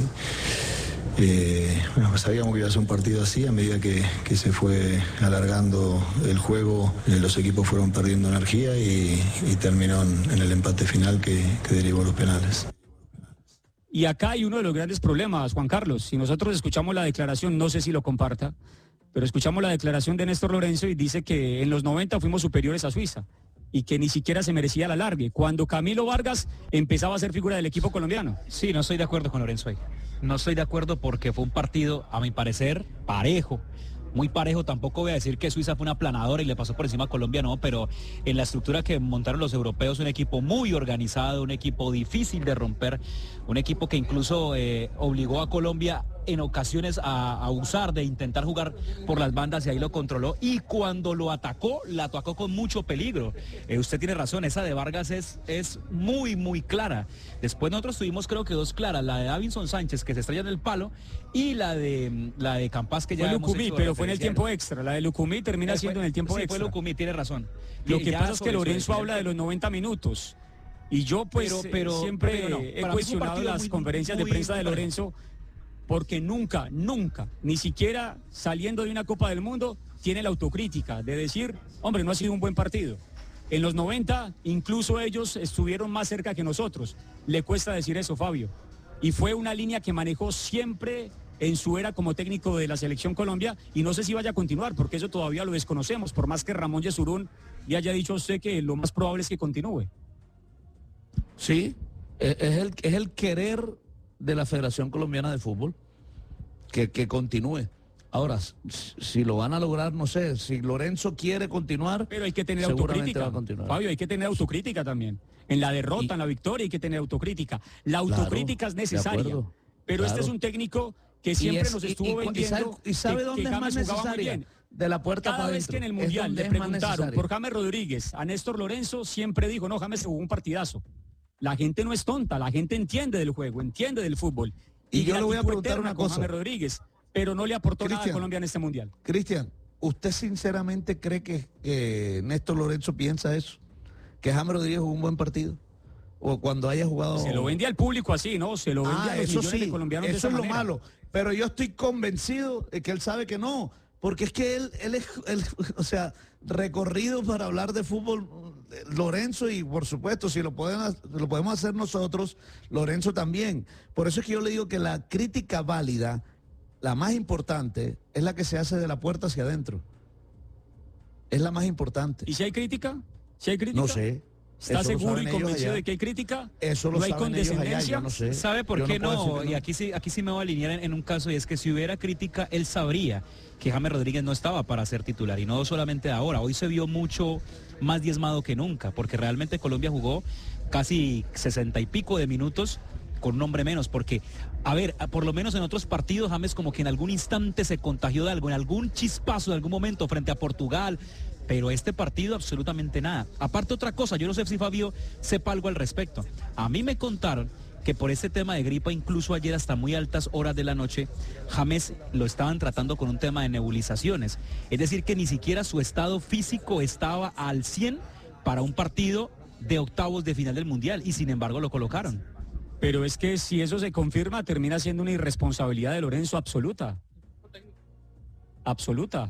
Speaker 19: Eh, bueno, pues sabíamos que iba a ser un partido así. A medida que, que se fue alargando el juego, eh, los equipos fueron perdiendo energía y, y terminó en, en el empate final que, que derivó los penales.
Speaker 15: Y acá hay uno de los grandes problemas, Juan Carlos. Si nosotros escuchamos la declaración, no sé si lo comparta, pero escuchamos la declaración de Néstor Lorenzo y dice que en los noventa fuimos superiores a Suiza y que ni siquiera se merecía la largue, cuando Camilo Vargas empezaba a ser figura del equipo colombiano.
Speaker 17: Sí, no estoy de acuerdo con Lorenzo ahí. No estoy de acuerdo porque fue un partido, a mi parecer, parejo. Muy parejo, tampoco voy a decir que Suiza fue una aplanadora y le pasó por encima a Colombia, no, pero en la estructura que montaron los europeos, un equipo muy organizado, un equipo difícil de romper, un equipo que incluso eh, obligó a Colombia en ocasiones a, a usar, de intentar jugar por las bandas y ahí lo controló, y cuando lo atacó, la atacó con mucho peligro. Eh, usted tiene razón, esa de Vargas es, es muy, muy clara. Después nosotros tuvimos creo que dos claras, la de Davinson Sánchez que se estrella en el palo y la de la de Campas que ya
Speaker 15: fue
Speaker 17: hemos
Speaker 15: Lucumí,
Speaker 17: hecho
Speaker 15: pero fue en el
Speaker 17: referencia.
Speaker 15: tiempo extra, la de Lucumí termina
Speaker 17: Eh,
Speaker 15: siendo
Speaker 17: fue-
Speaker 15: en el tiempo
Speaker 17: sí,
Speaker 15: extra.
Speaker 17: fue Lucumí, tiene razón.
Speaker 15: Lo
Speaker 17: Y
Speaker 15: que
Speaker 17: ya
Speaker 15: pasa es que
Speaker 17: sobre- sobre-
Speaker 15: Lorenzo habla de los noventa minutos y yo pues
Speaker 17: Pero-
Speaker 15: eh,
Speaker 17: pero-
Speaker 15: siempre
Speaker 17: pero no,
Speaker 15: he
Speaker 17: para mí fue un
Speaker 15: cuestionado
Speaker 17: partido
Speaker 15: las
Speaker 17: muy-
Speaker 15: conferencias
Speaker 17: muy-
Speaker 15: de prensa de
Speaker 17: muy parejo.
Speaker 15: Lorenzo porque nunca, nunca, ni siquiera saliendo de una Copa del Mundo tiene la autocrítica de decir, hombre, no ha sido un buen partido. En los noventa incluso ellos estuvieron más cerca que nosotros. Le cuesta decir eso, Fabio. Y fue una línea que manejó siempre en su era como técnico de la Selección Colombia y no sé si vaya a continuar porque eso todavía lo desconocemos, por más que Ramón Yesurún ya haya dicho a usted que lo más probable es que continúe.
Speaker 18: Sí, es es el, es el querer de la Federación Colombiana de Fútbol que, que continúe. Ahora, si, si lo van a lograr, no sé, si Lorenzo quiere continuar,
Speaker 15: pero hay que tener
Speaker 18: seguramente
Speaker 15: autocrítica.
Speaker 18: va a continuar.
Speaker 15: Fabio, hay que tener autocrítica también. En la derrota,
Speaker 18: Y-
Speaker 15: en la victoria hay que tener autocrítica. La autocrítica
Speaker 18: Claro,
Speaker 15: es
Speaker 18: de
Speaker 15: necesaria.
Speaker 18: acuerdo,
Speaker 15: Pero este
Speaker 18: claro.
Speaker 15: es un técnico que
Speaker 18: Y
Speaker 15: siempre
Speaker 18: es-
Speaker 15: nos
Speaker 18: y-
Speaker 15: estuvo
Speaker 18: y cu- y
Speaker 15: vendiendo.
Speaker 18: sabe- y sabe
Speaker 15: que-
Speaker 18: dónde
Speaker 15: que
Speaker 18: es más
Speaker 15: James jugaba muy
Speaker 18: necesaria.
Speaker 15: bien.
Speaker 18: De la puerta
Speaker 15: Cada
Speaker 18: para
Speaker 15: vez
Speaker 18: adentro.
Speaker 15: que en el
Speaker 18: Es
Speaker 15: Mundial
Speaker 18: donde
Speaker 15: le
Speaker 18: es más
Speaker 15: preguntaron
Speaker 18: necesaria.
Speaker 15: por James Rodríguez, a Néstor Lorenzo siempre dijo, no, James jugó un partidazo. La gente no es tonta, la gente entiende del juego, entiende del fútbol.
Speaker 18: Y yo le voy a
Speaker 15: gratitud
Speaker 18: preguntar
Speaker 15: eterna
Speaker 18: una
Speaker 15: con
Speaker 18: cosa.
Speaker 15: James Rodríguez, pero no le aportó nada a
Speaker 18: Cristian.
Speaker 15: Colombia en este Mundial.
Speaker 18: Cristian, ¿usted sinceramente cree que, que Néstor Lorenzo piensa eso? ¿Que James Rodríguez jugó un buen partido? ¿O cuando haya jugado...?
Speaker 15: Se lo vende al público así, ¿no? Se lo vende
Speaker 18: Ah,
Speaker 15: a los
Speaker 18: eso
Speaker 15: millones de
Speaker 18: sí,
Speaker 15: colombianos de
Speaker 18: eso
Speaker 15: esa
Speaker 18: es lo
Speaker 15: manera.
Speaker 18: malo. Pero yo estoy convencido de que él sabe que no. Porque es que él, él es, él- o sea, recorrido para hablar de fútbol, eh, Lorenzo, y por supuesto, si lo, pueden, ha- lo podemos hacer nosotros, Lorenzo también. Por eso es que yo le digo que la crítica válida, la más importante, es la que se hace de la puerta hacia adentro. Es la más importante.
Speaker 15: ¿Y si hay crítica? ¿Si hay crítica?
Speaker 18: No sé.
Speaker 15: ¿Está
Speaker 18: Eso lo
Speaker 15: seguro y
Speaker 18: saben ellos
Speaker 15: convencido
Speaker 18: allá.
Speaker 15: de que hay crítica?
Speaker 18: Eso lo
Speaker 15: ¿No hay
Speaker 18: saben ellos allá,
Speaker 15: condescendencia?
Speaker 18: yo no sé.
Speaker 17: ¿Sabe por
Speaker 18: Yo
Speaker 17: qué
Speaker 18: no puedo
Speaker 17: no?
Speaker 18: decir que
Speaker 17: Y
Speaker 18: no.
Speaker 17: aquí sí, aquí sí me voy a alinear en, en un caso, y es que si hubiera crítica, él sabría que James Rodríguez no estaba para ser titular, y no solamente ahora. Hoy se vio mucho más diezmado que nunca, porque realmente Colombia jugó casi sesenta y pico de minutos con un hombre menos, porque, a ver, por lo menos en otros partidos James como que en algún instante se contagió de algo, en algún chispazo de algún momento frente a Portugal, pero este partido absolutamente nada. Aparte otra cosa, yo no sé si Fabio sepa algo al respecto. A mí me contaron que por este tema de gripa, incluso ayer hasta muy altas horas de la noche, James lo estaban tratando con un tema de nebulizaciones. Es decir, que ni siquiera su estado físico estaba al cien para un partido de octavos de final del Mundial, y sin embargo lo colocaron.
Speaker 15: Pero es que si eso se confirma, termina siendo una irresponsabilidad de Lorenzo absoluta. Absoluta.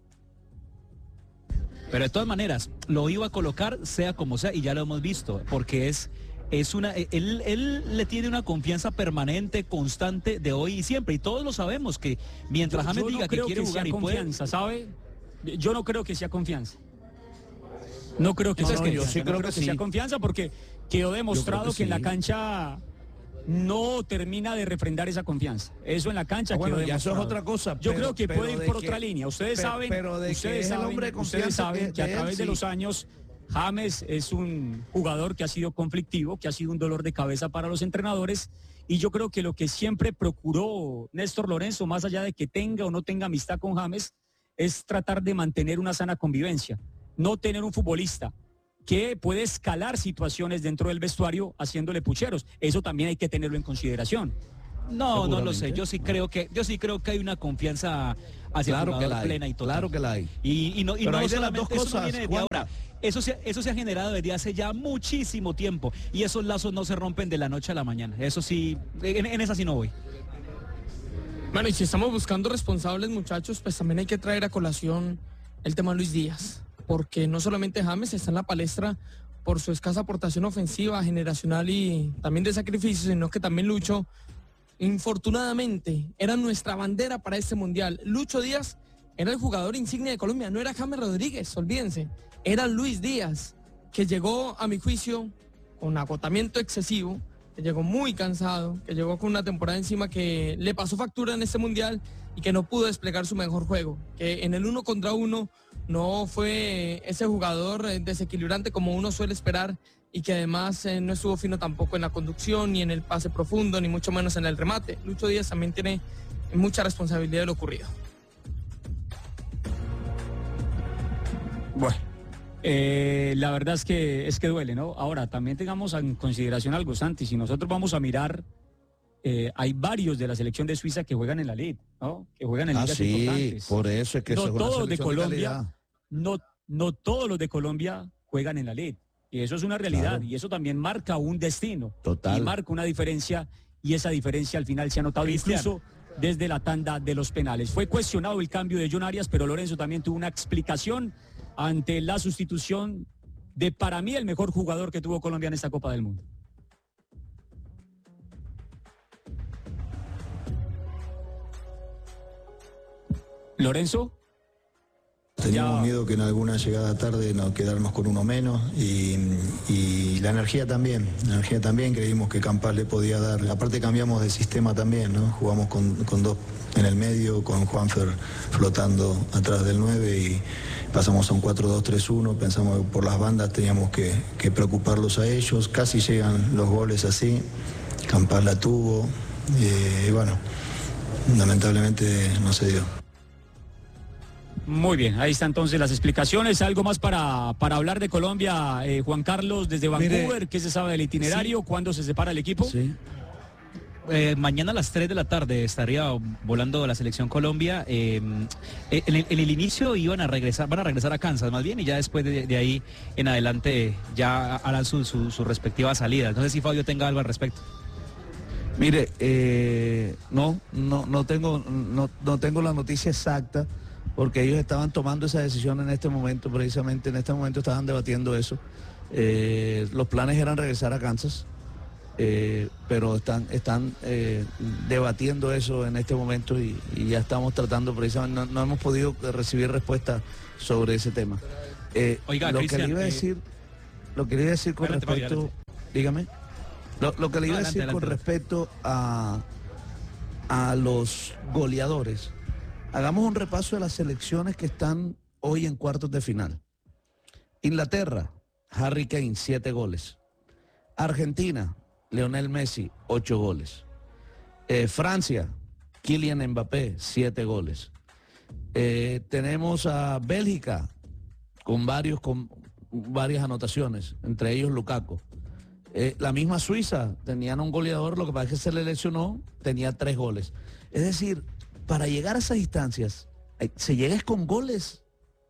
Speaker 17: Pero de todas maneras, lo iba a colocar sea como sea, y ya lo hemos visto, porque es, es una, él, él le tiene una confianza permanente, constante, de hoy y siempre, y todos lo sabemos, que mientras
Speaker 15: Yo-
Speaker 17: James
Speaker 15: yo no
Speaker 17: diga que
Speaker 15: creo
Speaker 17: quiere
Speaker 15: sea
Speaker 17: jugar y puede...
Speaker 15: confianza, ¿sabe? Yo no creo que sea confianza. No creo que
Speaker 18: No,
Speaker 15: sea
Speaker 18: no, yo
Speaker 15: confianza.
Speaker 18: sí
Speaker 15: no
Speaker 18: creo
Speaker 15: creo
Speaker 18: que
Speaker 15: que sea
Speaker 18: sí.
Speaker 15: confianza porque quedó demostrado
Speaker 18: que
Speaker 15: que, en la
Speaker 18: sí.
Speaker 15: cancha no termina de refrendar esa confianza. Eso en la cancha
Speaker 18: Ah, bueno,
Speaker 15: quedó
Speaker 18: ya eso es
Speaker 15: demostrado.
Speaker 18: otra cosa,
Speaker 15: Yo
Speaker 18: pero-
Speaker 15: creo que
Speaker 18: pero
Speaker 15: puede ir
Speaker 18: de
Speaker 15: por
Speaker 18: que-
Speaker 15: otra línea. Ustedes
Speaker 18: pero-
Speaker 15: saben,
Speaker 18: pero de que
Speaker 15: ustedes
Speaker 18: es el
Speaker 15: saben,
Speaker 18: hombre de
Speaker 15: ustedes
Speaker 18: confianza
Speaker 15: saben
Speaker 18: que-
Speaker 15: que a
Speaker 18: de él,
Speaker 15: través de
Speaker 18: sí.
Speaker 15: los años James es un jugador que ha sido conflictivo, que ha sido un dolor de cabeza para los entrenadores, y yo creo que lo que siempre procuró Néstor Lorenzo, más allá de que tenga o no tenga amistad con James, es tratar de mantener una sana convivencia, no tener un futbolista que puede escalar situaciones dentro del vestuario haciéndole pucheros. Eso también hay que tenerlo en consideración.
Speaker 17: No, no lo sé. Yo sí creo que, yo sí creo que hay una confianza hacia
Speaker 18: Claro
Speaker 17: el jugador
Speaker 18: que la hay,
Speaker 17: plena y total.
Speaker 18: claro que la hay.
Speaker 17: Y, y no, y
Speaker 18: Pero
Speaker 17: no
Speaker 18: hay de las
Speaker 17: solamente
Speaker 18: dos
Speaker 17: eso no
Speaker 18: cosas,
Speaker 17: viene desde
Speaker 18: Juanpa.
Speaker 17: ahora. Eso se, eso se ha generado desde hace ya muchísimo tiempo. Y esos lazos no se rompen de la noche a la mañana. Eso sí, en, en esa sí no voy.
Speaker 16: Bueno, y si estamos buscando responsables, muchachos, pues también hay que traer a colación el tema de Luis Díaz. Porque no solamente James está en la palestra por su escasa aportación ofensiva, generacional y también de sacrificio, sino que también Lucho, infortunadamente, era nuestra bandera para este mundial. Lucho Díaz era el jugador insignia de Colombia, no era James Rodríguez, olvídense, era Luis Díaz, que llegó, a mi juicio, con agotamiento excesivo, que llegó muy cansado, que llegó con una temporada encima que le pasó factura en este mundial y que no pudo desplegar su mejor juego, que en el uno contra uno no fue ese jugador desequilibrante como uno suele esperar y que además eh, no estuvo fino tampoco en la conducción, ni en el pase profundo, ni mucho menos en el remate. Lucho Díaz también tiene mucha responsabilidad de lo ocurrido.
Speaker 15: Bueno, eh, la verdad es que es que duele, ¿no? Ahora, también tengamos en consideración algo, Santi, si nosotros vamos a mirar, eh, hay varios de la selección de Suiza que juegan en la Liga, ¿no? Que juegan en
Speaker 18: Ah,
Speaker 15: ligas
Speaker 18: sí,
Speaker 15: importantes.
Speaker 18: por eso es que
Speaker 15: no
Speaker 18: eso es una
Speaker 15: todos de
Speaker 18: selección de
Speaker 15: Colombia,
Speaker 18: calidad.
Speaker 15: no, no todos los de Colombia juegan en la Liga. Y eso es una realidad,
Speaker 18: Claro.
Speaker 15: y eso también marca un destino.
Speaker 18: Total.
Speaker 15: Y marca una diferencia, y esa diferencia al final se ha notado
Speaker 17: Cristian.
Speaker 15: incluso desde la tanda de los penales. Fue cuestionado el cambio de John Arias, pero Lorenzo también tuvo una explicación ante la sustitución de, para mí, el mejor jugador que tuvo Colombia en esta Copa del Mundo. Lorenzo.
Speaker 19: Teníamos
Speaker 15: Ya.
Speaker 19: miedo que en alguna llegada tarde nos quedarnos con uno menos y, y la energía también, la energía también, creímos que Campás le podía dar. Aparte cambiamos de sistema también, ¿no? Jugamos con, con dos en el medio, con Juanfer flotando atrás del nueve y pasamos a un cuatro dos tres uno, pensamos que por las bandas teníamos que, que preocuparlos a ellos, casi llegan los goles así, Campás la tuvo eh, y bueno, lamentablemente no se dio.
Speaker 15: Muy bien, ahí están entonces las explicaciones. ¿Algo más para, para hablar de Colombia, eh, Juan Carlos, desde Vancouver?
Speaker 17: Mire,
Speaker 15: ¿Qué se sabe del itinerario?
Speaker 17: sí.
Speaker 15: ¿Cuándo se separa el equipo?
Speaker 17: Sí. Eh, mañana a las tres de la tarde estaría volando la selección Colombia. Eh, en, el, en el inicio iban a regresar, van a regresar a Kansas más bien, y ya después de, de ahí en adelante ya harán sus su, su respectivas salidas. No sé si Fabio tenga algo al respecto.
Speaker 18: Mire, eh, no, no, no tengo, no, no tengo la noticia exacta, porque ellos estaban tomando esa decisión en este momento, precisamente en este momento estaban debatiendo eso. Eh, los planes eran regresar a Kansas, eh, pero están, están eh, debatiendo eso en este momento y, y ya estamos tratando, precisamente, no, no hemos podido recibir respuesta sobre ese tema. Eh,
Speaker 17: Oiga,
Speaker 18: lo
Speaker 17: Cristian,
Speaker 18: que le iba a
Speaker 17: eh,
Speaker 18: decir, lo que le iba a decir con
Speaker 17: adelante, Fabio,
Speaker 18: respecto,
Speaker 17: adelante.
Speaker 18: dígame, lo, lo que le iba a
Speaker 17: No,
Speaker 18: decir
Speaker 17: adelante,
Speaker 18: con
Speaker 17: adelante.
Speaker 18: respecto a, a los goleadores. Hagamos un repaso de las selecciones que están hoy en cuartos de final. Inglaterra, Harry Kane, siete goles. Argentina, Lionel Messi, ocho goles. Eh, Francia, Kylian Mbappé, siete goles. Eh, tenemos a Bélgica, con, varios, con varias anotaciones, entre ellos Lukaku. Eh, la misma Suiza, tenían un goleador, lo que pasa es que se le lesionó, tenía tres goles. Es decir, para llegar a esas instancias, eh, se llega es con goles.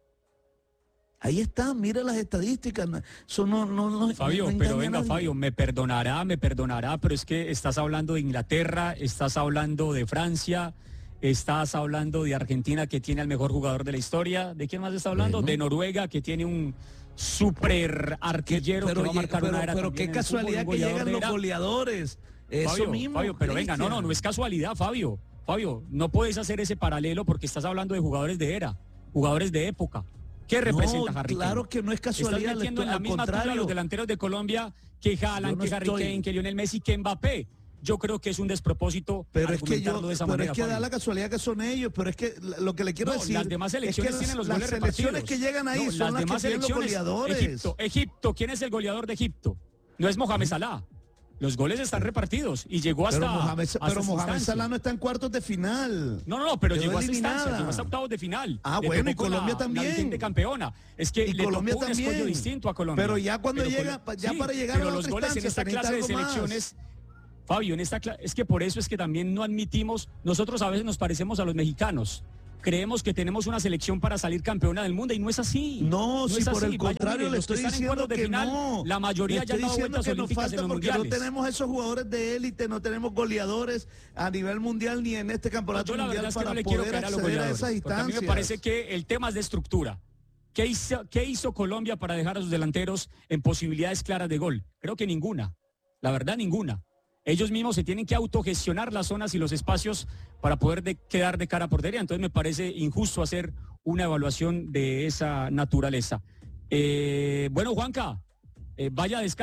Speaker 18: Ahí está, mira las estadísticas. Eso no, no, no,
Speaker 15: Fabio,
Speaker 18: no engaña
Speaker 15: pero
Speaker 18: a
Speaker 15: venga,
Speaker 18: nadie.
Speaker 15: Fabio, me perdonará, me perdonará, pero es que estás hablando de Inglaterra, estás hablando de Francia, estás hablando de Argentina, que tiene al mejor jugador de la historia. ¿De quién más está hablando?
Speaker 18: Bueno.
Speaker 15: De Noruega, que tiene un super artillero
Speaker 18: Pero,
Speaker 15: que va a marcar
Speaker 18: pero-
Speaker 15: una era
Speaker 18: pero
Speaker 15: también
Speaker 18: qué
Speaker 15: en el fútbol,
Speaker 18: casualidad
Speaker 15: un
Speaker 18: que
Speaker 15: goleador
Speaker 18: llegan
Speaker 15: de
Speaker 18: los
Speaker 15: era.
Speaker 18: goleadores. Eso
Speaker 15: Fabio,
Speaker 18: mismo.
Speaker 15: Fabio, pero venga, no, no,
Speaker 18: Cristian.
Speaker 15: no es casualidad, Fabio. Fabio, no puedes hacer ese paralelo porque estás hablando de jugadores de era, jugadores de época. ¿Qué representa
Speaker 18: No,
Speaker 15: Harry Kane?
Speaker 18: claro que no es casualidad,
Speaker 15: Estás metiendo en
Speaker 18: al
Speaker 15: la misma tabla a
Speaker 18: contrario.
Speaker 15: los delanteros de Colombia que Haaland,
Speaker 18: Yo no
Speaker 15: que Harry
Speaker 18: estoy-
Speaker 15: Kane, que Lionel Messi, que Mbappé. Yo creo que es un despropósito
Speaker 18: Pero es que
Speaker 15: argumentarlo
Speaker 18: yo,
Speaker 15: de esa
Speaker 18: pero
Speaker 15: manera,
Speaker 18: es que da
Speaker 15: Fabio.
Speaker 18: la casualidad que son ellos, pero es que lo que le quiero
Speaker 15: No,
Speaker 18: decir
Speaker 15: las demás
Speaker 18: es que
Speaker 15: selecciones
Speaker 18: las,
Speaker 15: tienen los
Speaker 18: las
Speaker 15: goles
Speaker 18: selecciones
Speaker 15: repartidos.
Speaker 18: que llegan ahí
Speaker 15: No,
Speaker 18: son las,
Speaker 15: demás
Speaker 18: que tienen los
Speaker 15: selecciones,
Speaker 18: goleadores.
Speaker 15: Egipto, Egipto, ¿quién es el goleador de Egipto? No es Mohamed Salah. Los goles están repartidos y llegó hasta.
Speaker 18: Pero Mohamed,
Speaker 15: hasta
Speaker 18: pero
Speaker 15: esta
Speaker 18: Mohamed
Speaker 15: instancia.
Speaker 18: Salah no está en cuartos de final.
Speaker 15: No, no, no, pero
Speaker 18: Quedó
Speaker 15: llegó a esta
Speaker 18: eliminada.
Speaker 15: instancia, llegó hasta octavos de final.
Speaker 18: Ah,
Speaker 15: Le
Speaker 18: bueno, y
Speaker 15: tocó con
Speaker 18: Colombia
Speaker 15: la-
Speaker 18: también.
Speaker 15: La vigente campeona. Es que
Speaker 18: Y
Speaker 15: le
Speaker 18: Colombia
Speaker 15: tocó un escollo
Speaker 18: también.
Speaker 15: distinto a Colombia.
Speaker 18: Pero ya cuando
Speaker 15: Pero
Speaker 18: llega,
Speaker 15: Colo-
Speaker 18: ya
Speaker 15: sí,
Speaker 18: para llegar a
Speaker 15: pero
Speaker 18: la
Speaker 15: los
Speaker 18: otra
Speaker 15: goles en
Speaker 18: instancia
Speaker 15: esta
Speaker 18: se necesita
Speaker 15: clase de
Speaker 18: algo más.
Speaker 15: selecciones. Fabio, en esta cla- es que por eso es que también no admitimos, nosotros a veces nos parecemos a los mexicanos. Creemos que tenemos una selección para salir campeona del mundo y no es así.
Speaker 18: No, si
Speaker 15: es
Speaker 18: por
Speaker 15: así.
Speaker 18: el
Speaker 15: Vaya,
Speaker 18: contrario
Speaker 15: mire,
Speaker 18: le
Speaker 15: los que
Speaker 18: estoy
Speaker 15: están en
Speaker 18: diciendo
Speaker 15: cuartos de
Speaker 18: que
Speaker 15: final,
Speaker 18: no.
Speaker 15: la mayoría
Speaker 18: Le
Speaker 15: ya han
Speaker 18: estoy
Speaker 15: dado
Speaker 18: diciendo
Speaker 15: vueltas
Speaker 18: que nos
Speaker 15: olímpicas en
Speaker 18: falta
Speaker 15: los
Speaker 18: porque
Speaker 15: mundiales.
Speaker 18: no tenemos esos jugadores de élite, no tenemos goleadores a nivel mundial ni en este campeonato
Speaker 15: Yo la
Speaker 18: mundial
Speaker 15: verdad es que
Speaker 18: para
Speaker 15: no le quiero
Speaker 18: poder
Speaker 15: caer a los
Speaker 18: acceder a
Speaker 15: goleadores,
Speaker 18: esas
Speaker 15: porque a mí
Speaker 18: instancias.
Speaker 15: me parece que el tema es de estructura. ¿Qué hizo, ¿Qué hizo Colombia para dejar a sus delanteros en posibilidades claras de gol? Creo que ninguna. La verdad, ninguna. Ellos mismos se tienen que autogestionar las zonas y los espacios para poder de- quedar de cara a portería. Entonces me parece injusto hacer una evaluación de esa naturaleza. Eh, bueno, Juanca, eh, vaya a descansar.